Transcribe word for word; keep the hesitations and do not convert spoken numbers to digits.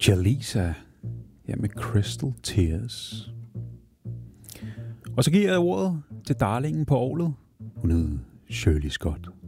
Jalisa, ja, med Crystal Tears. Og så giver jeg ordet til darlingen på orglet. Hun hed Shirley Scott.